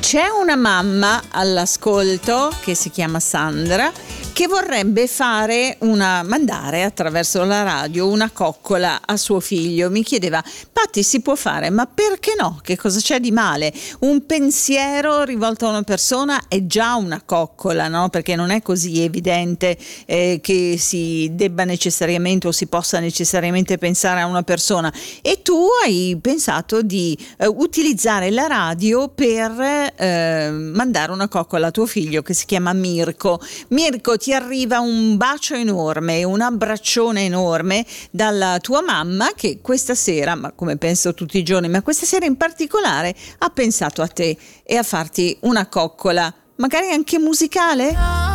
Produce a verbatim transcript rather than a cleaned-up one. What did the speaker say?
C'è una mamma all'ascolto che si chiama Sandra che vorrebbe fare una mandare attraverso la radio una coccola a suo figlio. Mi chiedeva: Patti, si può fare, ma perché no? Che cosa c'è di male? Un pensiero rivolto a una persona è già una coccola, no? Perché non è così evidente eh, che si debba necessariamente o si possa necessariamente pensare a una persona. E tu hai pensato di eh, utilizzare la radio per eh, mandare una coccola a tuo figlio che si chiama Mirko. Mirko, ti arriva un bacio enorme, un abbraccione enorme dalla tua mamma che questa sera, ma come penso tutti i giorni, ma questa sera in particolare ha pensato a te e a farti una coccola, magari anche musicale?